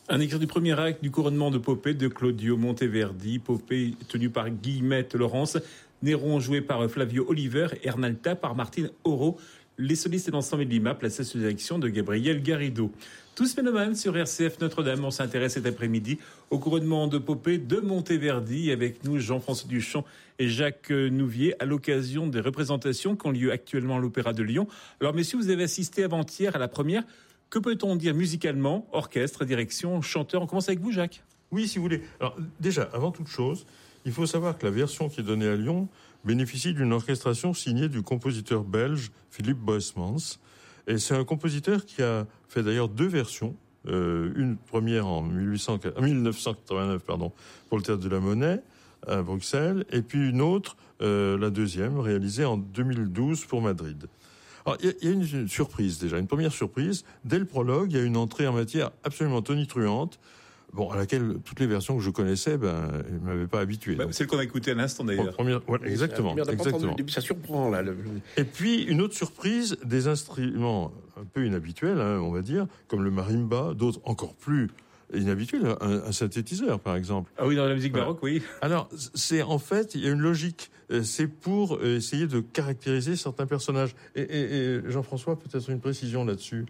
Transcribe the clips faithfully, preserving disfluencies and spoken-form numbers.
Un extrait du premier acte du couronnement de Popée de Claudio Monteverdi. Popée tenu par Guillemette Laurence. Néron joué par Flavio Oliver et Ernalta par Martine Oro. Les solistes et l'ensemble de Lima placés sous la direction de Gabriel Garrido. Tous mélomanes sur R C F Notre-Dame. On s'intéresse cet après-midi au couronnement de Popée de Monteverdi. Avec nous, Jean-François Duchamp et Jacques Nouvier à l'occasion des représentations qui ont lieu actuellement à l'Opéra de Lyon. Alors messieurs, vous avez assisté avant-hier à la première. Que peut-on dire musicalement, orchestre, direction, chanteur? On commence avec vous, Jacques. Oui, si vous voulez. Alors déjà, avant toute chose, il faut savoir que la version qui est donnée à Lyon bénéficie d'une orchestration signée du compositeur belge Philippe Boesmans. Et c'est un compositeur qui a fait d'ailleurs deux versions. Euh, une première en mille neuf cent quatre-vingt-neuf pardon, pour le Théâtre de la Monnaie à Bruxelles, et puis une autre, euh, la deuxième, réalisée en deux mille douze pour Madrid. Alors, il y, y a une, une surprise déjà, une première surprise. Dès le prologue, il y a une entrée en matière absolument tonitruante, bon, à laquelle toutes les versions que je connaissais, ben, ne m'avaient pas habitué. Bah, c'est le qu'on a écouté à l'instant d'ailleurs. Bon, première, ouais, exactement, exactement. Ça surprend là. Le... Et puis une autre surprise, des instruments un peu inhabituels, hein, on va dire, comme le marimba, d'autres encore plus inhabituels, un, un synthétiseur par exemple. Ah oui, dans la musique baroque, voilà. Oui. Alors c'est en fait, il y a une logique. C'est pour essayer de caractériser certains personnages. Et, et, et Jean-François, peut-être une précision là-dessus.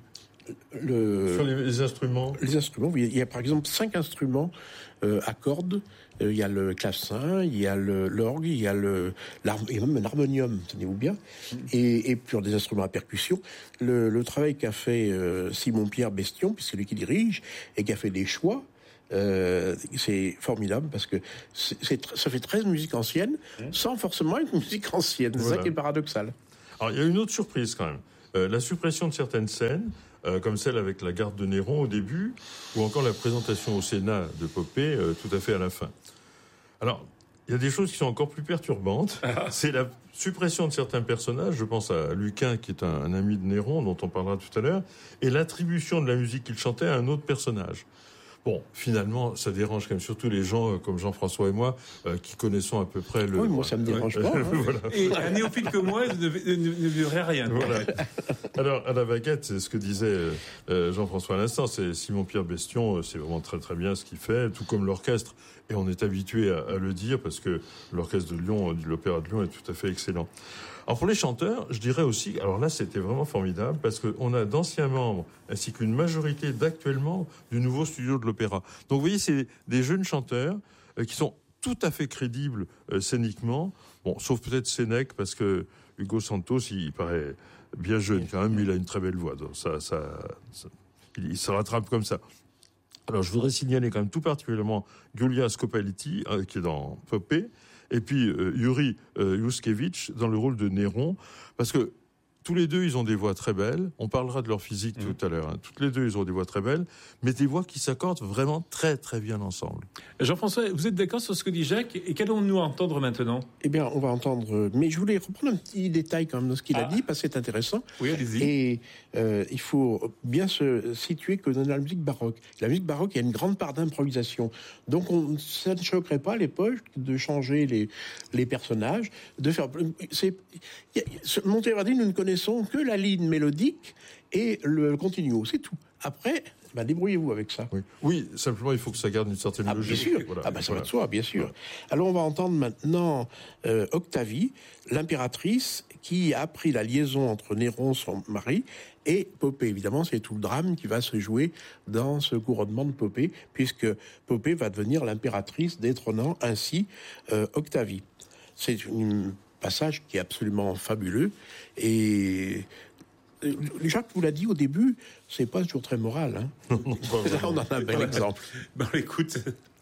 Le... Sur les, les instruments. Les instruments, oui. Il y a par exemple cinq instruments euh, à cordes. Euh, il y a le clavecin, il y a le, l'orgue, il y a le, et même l'harmonium, tenez-vous bien. Mmh. Et, et puis des instruments à percussion. Le, le travail qu'a fait euh, Simon-Pierre Bestion, puisque c'est lui qui dirige, et qui a fait des choix, Euh, c'est formidable parce que c'est, c'est, ça fait treize musiques anciennes mmh. sans forcément une musique ancienne. C'est voilà. Ça qui est paradoxal. Alors il y a une autre surprise quand même. Euh, la suppression de certaines scènes, euh, comme celle avec la garde de Néron au début, ou encore la présentation au Sénat de Popée euh, tout à fait à la fin. Alors, il y a des choses qui sont encore plus perturbantes. Ah. C'est la suppression de certains personnages. Je pense à Lucain, qui est un, un ami de Néron, dont on parlera tout à l'heure, et l'attribution de la musique qu'il chantait à un autre personnage. Bon, finalement, ça dérange quand même surtout les gens euh, comme Jean-François et moi, euh, qui connaissons à peu près le... Oui, moi, ça me dérange pas. Hein. Voilà. Et un néophyte comme moi ne, ne, ne verrait rien. Voilà. Alors, à la baguette, c'est ce que disait euh, Jean-François à l'instant, c'est Simon-Pierre Bestion, c'est vraiment très très bien ce qu'il fait, tout comme l'orchestre. Et on est habitué à, à le dire, parce que l'orchestre de Lyon, de l'Opéra de Lyon, est tout à fait excellent. Alors pour les chanteurs, je dirais aussi, alors là c'était vraiment formidable parce qu'on a d'anciens membres ainsi qu'une majorité d'actuellement du nouveau studio de l'opéra. Donc vous voyez, c'est des jeunes chanteurs euh, qui sont tout à fait crédibles euh, scéniquement. Bon, sauf peut-être Sénèque parce que Hugo Santos, il, il paraît bien jeune quand même, mais il a une très belle voix. Donc ça, ça, ça il, il se rattrape comme ça. Alors je voudrais signaler quand même tout particulièrement Giulia Scopelliti euh, qui est dans Popée. Et puis euh, Yuri euh, Yuskevich dans le rôle de Néron, parce que tous les deux, ils ont des voix très belles. On parlera de leur physique mmh. tout à l'heure. Hein. Toutes les deux, ils ont des voix très belles, mais des voix qui s'accordent vraiment très, très bien ensemble. Jean-François, vous êtes d'accord sur ce que dit Jacques? Et qu'allons-nous entendre maintenant? Eh bien, on va entendre... Mais je voulais reprendre un petit détail quand même de ce qu'il ah. a dit, parce que c'est intéressant. Oui, allez-y. Et euh, il faut bien se situer que dans la musique baroque, la musique baroque, il y a une grande part d'improvisation. Donc, on, ça ne choquerait pas à l'époque de changer les, les personnages, de faire... C'est, Monteverdi, nous ne connaissons que la ligne mélodique et le continuo, c'est tout. Après, ben débrouillez-vous avec ça. Oui. oui, simplement il faut que ça garde une certaine ah, logique. Bien sûr, voilà. ah, ben, ça voilà. va de soi, bien sûr. Voilà. Alors on va entendre maintenant euh, Octavie, l'impératrice, qui a appris la liaison entre Néron, son mari, et Popée. Évidemment, c'est tout le drame qui va se jouer dans ce couronnement de Popée, puisque Popée va devenir l'impératrice, détrônant ainsi euh, Octavie. C'est une passage qui est absolument fabuleux et Jacques vous l'a dit au début, c'est pas toujours très moral. Hein. Non, non, Là, on en a un bel exemple. Ben, écoute.